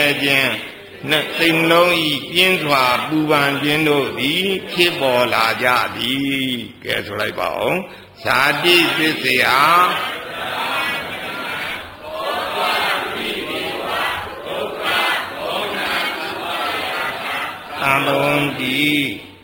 ခြင်းစိတ်လုံးဤပြင်းစွာပူပန်ခြင်းတို့သည်ဖြစ်ပေါ်လာကြသည်ကဲဆိုလိုက်ပါဦးဇာတိသစ္စေဟာသံဃောတိ